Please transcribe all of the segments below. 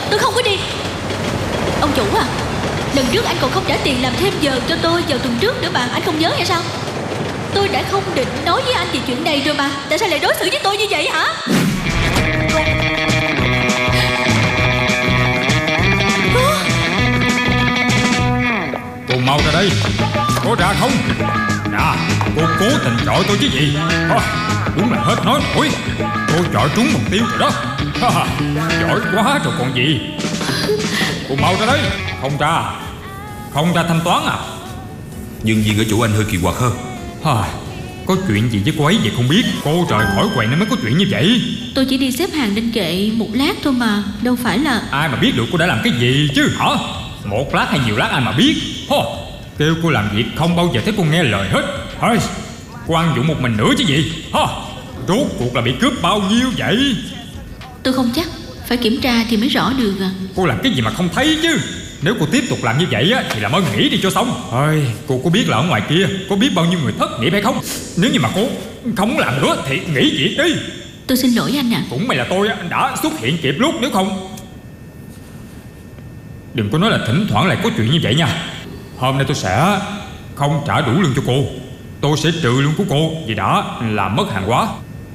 Tôi không có đi. Ông chủ à, lần trước anh còn không trả tiền làm thêm giờ cho tôi vào tuần trước nữa mà. Anh không nhớ hay sao? Tôi đã không định nói với anh về chuyện này rồi mà. Tại sao lại đối xử với tôi như vậy hả? Cô mau ra đây. Có ra không? Nè, cô cố tình chọi tôi chứ gì? Đúng là hết nói nổi. Cô chọi trúng mục tiêu rồi đó. Giỏi quá rồi còn gì. Cô mau ra đây. Không ra thanh toán à? Nhân viên ở chỗ anh hơi kỳ quặc hơn. Có chuyện gì với cô ấy vậy không biết. Cô rời khỏi quầy nên mới có chuyện như vậy. Tôi chỉ đi xếp hàng lên kệ một lát thôi mà. Đâu phải là... Ai mà biết được cô đã làm cái gì chứ hả? Một lát hay nhiều lát ai mà biết. Kêu cô làm việc không bao giờ thấy cô nghe lời hết. Cô ăn dụng một mình nữa chứ gì. Rốt cuộc là bị cướp bao nhiêu vậy? Tôi không chắc, phải kiểm tra thì mới rõ được à. Cô làm cái gì mà không thấy chứ. Nếu cô tiếp tục làm như vậy á, thì làm ơn nghỉ đi cho xong. Cô có biết là ở ngoài kia có biết bao nhiêu người thất nghiệp hay không? Nếu như mà cô không làm nữa thì nghỉ việc đi. Tôi xin lỗi anh ạ. Cũng may là tôi đã xuất hiện kịp lúc, nếu không... Đừng có nói là thỉnh thoảng lại có chuyện như vậy nha. Hôm nay tôi sẽ không trả đủ lương cho cô. Tôi sẽ trừ lương của cô vì đã làm mất hàng hóa.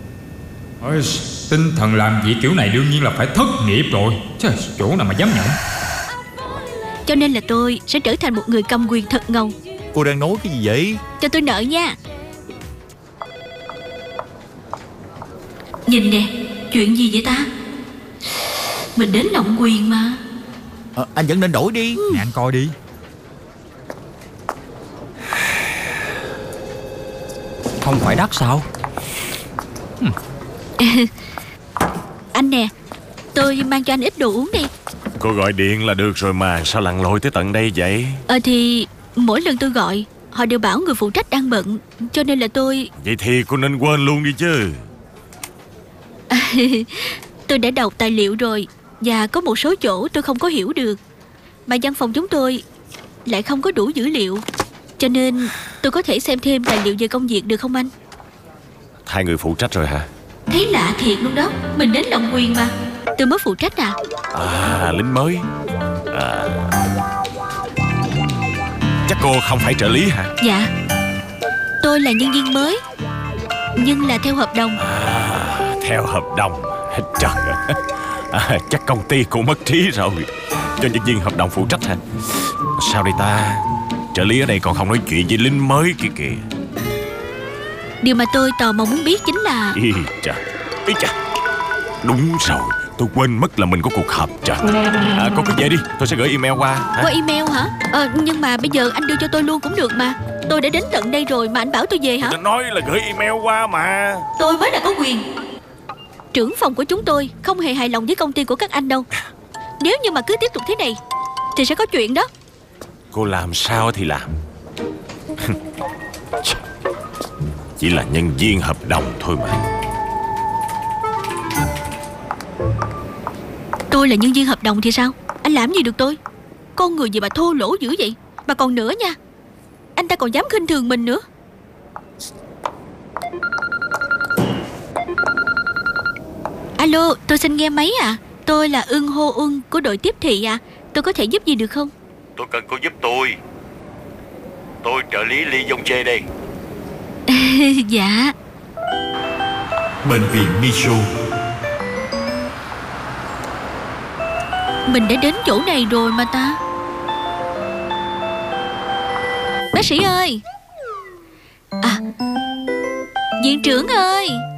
Tinh thần làm việc kiểu này đương nhiên là phải thất nghiệp rồi. Chỗ nào mà dám nhận. Cho nên là tôi sẽ trở thành một người cầm quyền thật ngầu. Cô đang nói cái gì vậy? Cho tôi nợ nha. Nhìn nè, chuyện gì vậy ta? Mình đến lộng quyền mà. Anh vẫn nên đổi đi. Nè anh coi đi. Không phải đắt sao? Anh nè, tôi mang cho anh ít đồ uống đi. Cô gọi điện là được rồi mà. Sao lặn lội tới tận đây vậy? Thì mỗi lần tôi gọi họ đều bảo người phụ trách đang bận. Cho nên là tôi... Vậy thì cô nên quên luôn đi chứ. Tôi đã đọc tài liệu rồi. Và có một số chỗ tôi không có hiểu được. Mà văn phòng chúng tôi lại không có đủ dữ liệu. Cho nên tôi có thể xem thêm tài liệu về công việc được không anh? Thay người phụ trách rồi hả? Thấy lạ thiệt luôn đó. Mình đến lộng quyền mà. Tôi mới phụ trách à? Lính mới. Chắc cô không phải trợ lý hả? Dạ, tôi là nhân viên mới, nhưng là theo hợp đồng. Theo hợp đồng. Trời ơi. Chắc công ty cô mất trí rồi. Cho nhân viên hợp đồng phụ trách hả? Sao đây ta? Trợ lý ở đây còn không nói chuyện với lính mới kia kìa. Điều mà tôi tò mò muốn biết chính là... Ý chà. Đúng rồi, tôi quên mất là mình có cuộc họp. Trời. Cô cứ về đi, tôi sẽ gửi email qua. Qua email hả? Nhưng mà bây giờ anh đưa cho tôi luôn cũng được mà. Tôi đã đến tận đây rồi mà anh bảo tôi về hả? Tôi nói là gửi email qua mà. Tôi mới là có quyền. Trưởng phòng của chúng tôi không hề hài lòng với công ty của các anh đâu. Nếu như mà cứ tiếp tục thế này thì sẽ có chuyện đó. Cô làm sao thì làm. Chỉ là nhân viên hợp đồng thôi mà. Tôi là nhân viên hợp đồng thì sao? Anh làm gì được tôi? Con người gì mà thô lỗ dữ vậy? Mà còn nữa nha, anh ta còn dám khinh thường mình nữa. Alo, tôi xin nghe máy à. Tôi là Ưng Hô Ưng của đội tiếp thị à. Tôi có thể giúp gì được không? Tôi cần cô giúp tôi. Tôi trợ lý Lee Dong Jae đây. Dạ. Bệnh viện Miso. Mình đã đến chỗ này rồi mà ta. Bác sĩ ơi. Viện trưởng ơi.